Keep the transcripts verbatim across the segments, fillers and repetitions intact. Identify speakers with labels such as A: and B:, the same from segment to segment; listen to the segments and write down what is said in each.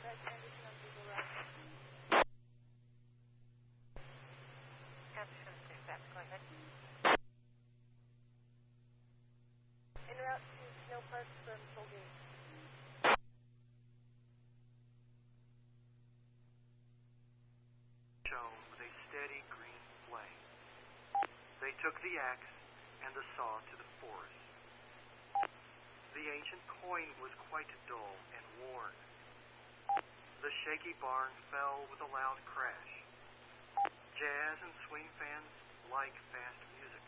A: Shone with a steady green flame. They took the axe and the saw to the forest. The ancient coin was quite dull and worn. The shaky barn fell with a loud crash. Jazz and swing fans like fast music.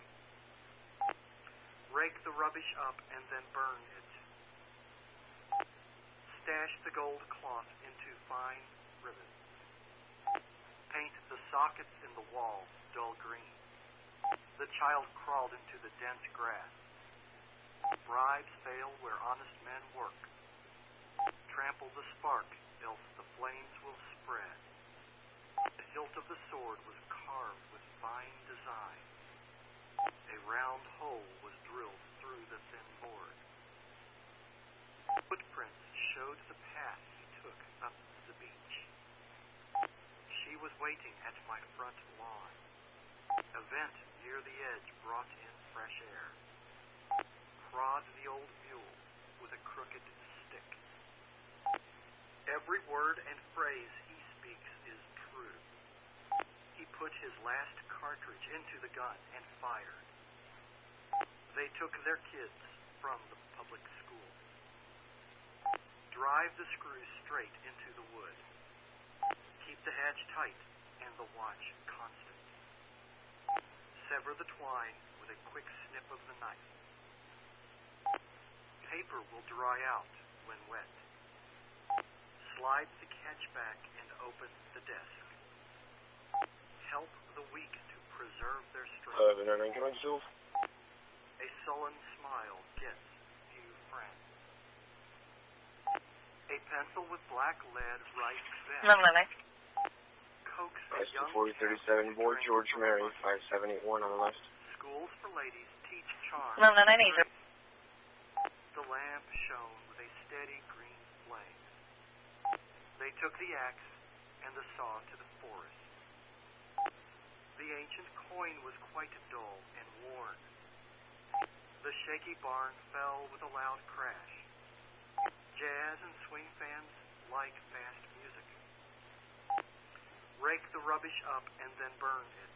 A: Rake the rubbish up and then burn it. Stash the gold cloth into fine ribbons. Paint the sockets in the wall dull green. The child crawled into the dense grass. Bribes fail where honest men work. Trample the spark, else the flames will spread. The hilt of the sword was carved with fine design. A round hole was drilled through the thin board. Footprints showed the path he took up the beach. She was waiting at my front lawn. A vent near the edge brought in fresh air. Prod the old mule with a crooked stick. Every word and phrase he speaks is true. He put his last cartridge into the gun and fired. They took their kids from the public school. Drive the screws straight into the wood. Keep the hatch tight and the watch constant. Sever the twine with a quick snip of the knife. Paper will dry out when wet. Slide the catch back and open the desk. Help the weak to preserve their strength. A sullen smile gets few friends. A pencil with black lead writes best. Coax a young
B: forty thirty-seven, board George Mary, five seven eight one on the left.
A: Schools for ladies teach charm. The lamp shone with a steady green flame. They took the axe and the saw to the forest. The ancient coin was quite dull and worn. The shaky barn fell with a loud crash. Jazz and swing fans like fast music. Rake the rubbish up and then burn it.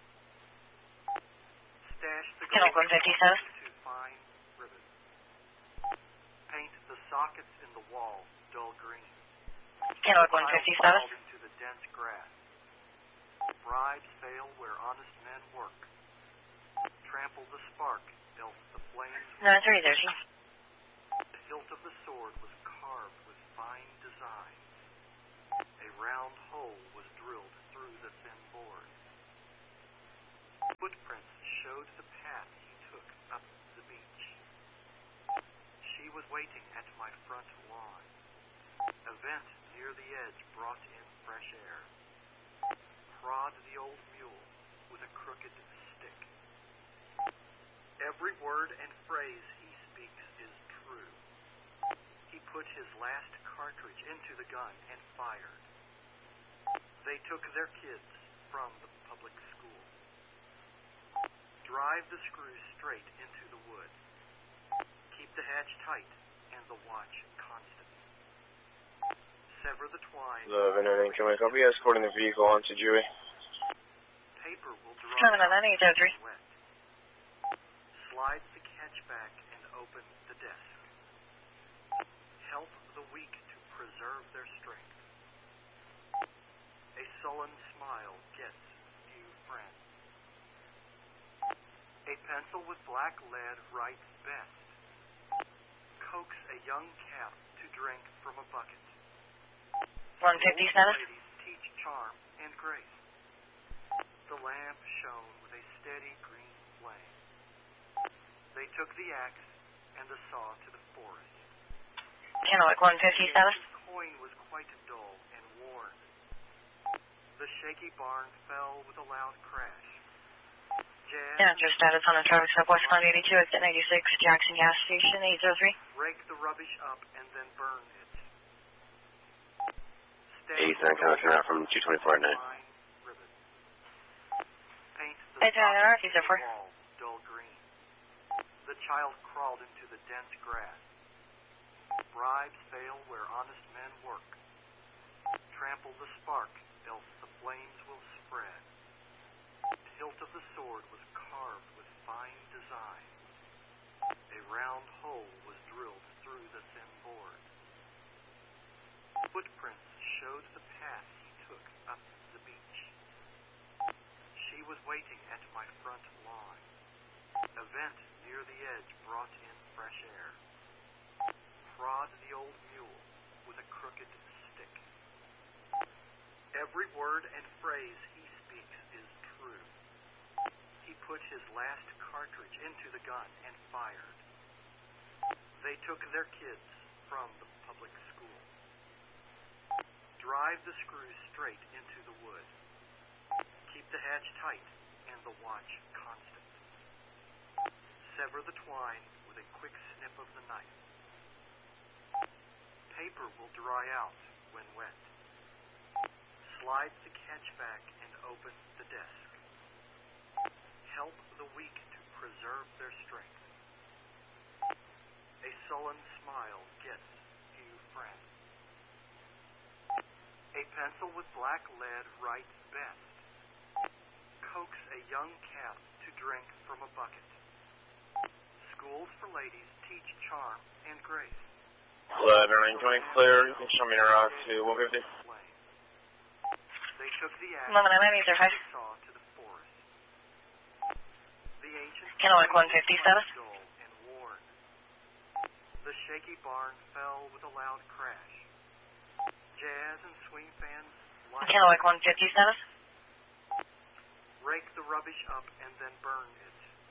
A: Stash the gold into fine ribbons. Paint the sockets in the wall dull green.
C: Kennewick one fifty-seven.
A: Into the dense grass. Bribes fail where honest men work. Trample the spark, else the flames.
C: nine three thirty.
A: The hilt of the sword was carved with fine design. A round hole was drilled through the thin board. Footprints showed the path he took up the beach. She was waiting at my front lawn. A vent near the edge brought in fresh air. Prod the old mule with a crooked stick. Every word and phrase he speaks is true. He put his last cartridge into the gun and fired. They took their kids from the public school. Drive the screws straight into the wood. Keep the hatch tight and the watch constant. Sever the twine.
B: Love and everything. Can I copy escorting the vehicle onto Dewey?
A: Paper will dry
C: Seven
A: out
C: nine eight oh three.
A: when wet. Slide the catch back and open the desk. Help the weak to preserve their strength. A sullen smile gets few friends. A pencil with black lead writes best. Coax a young calf to drink from a bucket.
C: one fifty-seven.
A: Ladies teach charm and grace. The lamp shone with a steady green flame. They took the axe and the saw to the forest.
C: Kennewick one fifty-seven.
A: The coin was quite dull and worn. The shaky barn fell with a loud crash. Jazz
C: Enter status on the traffic stop west one eighty-two, exit ninety-six, Jackson Gas Station, eight oh three.
A: rake the rubbish up and then burn it.
B: eighty-seven coming out from two twenty-four at night.
A: Paint the
C: Hey, John,
A: sockets
C: Arthur,
A: in the
C: for.
A: wall dull green. The child crawled into the dense grass. Bribes fail where honest men work. Trample the spark, else the flames will spread. The hilt of the sword was carved with fine design. A round hole was drilled through the thin board. Footprints showed the path he took up the beach. She was waiting at my front lawn. A vent near the edge brought in fresh air. Prod the old mule with a crooked stick. Every word and phrase he speaks is true. He put his last cartridge into the gun and fired. They took their kids from the public school. Drive the screw straight into the wood. Keep the hatch tight and the watch constant. Sever the twine with a quick snip of the knife. Paper will dry out when wet. Slide the catch back and open the desk. Help the weak to preserve their strength. A sullen smile gets few friends. A pencil with black lead writes best. Coax a young calf to drink from a bucket. Schools for ladies teach charm and grace.
B: eleven nine twenty clear. You can show me around to one fifty.
A: They took the axe
C: eleven nine eight zero five.
A: they saw to the forest. The ancient
C: Kennewick one fifty status.
A: dull and worn. The shaky barn fell with a loud crash. Jazz and swing fans lined
C: Kennewick one fifty status.
A: Rake the rubbish up and then burn it.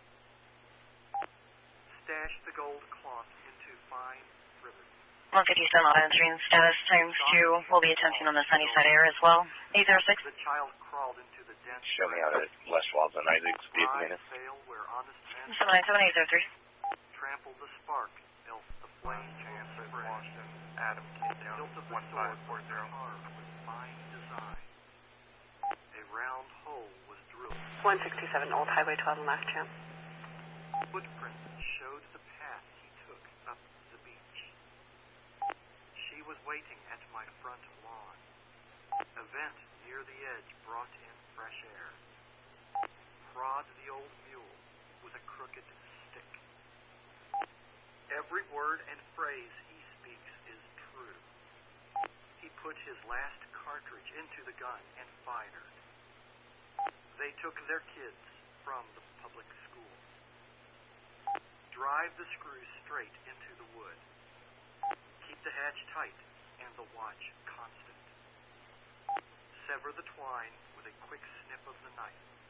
A: Stash the gold cloth into fine ribbons.
C: one fifty-seven on entering status times two. We'll be attempting on the sunny side air as well. eight zero six.
A: The child crawled into the dense
B: Show me out at West Walton Isaac speed
A: Bribes
B: minutes.
A: fail where honest men
C: seven nine seven eight zero three.
A: trample the spark, else the flame chance of Washington, Adam came down hilt of the sword was carved with fine design. A round hole was drilled.
D: one sixty-seven Old Highway twelve and last chance.
A: Footprints showed the path he took up the beach. She was waiting at my front lawn. A vent near the edge brought in fresh air. Prod the old mule with a crooked stick. Every word and phrase he speaks is true. He put his last cartridge into the gun and fired. They took their kids from the public school. Drive the screw straight into the wood. Keep the hatch tight and the watch constant. Sever the twine with a quick snip of the knife.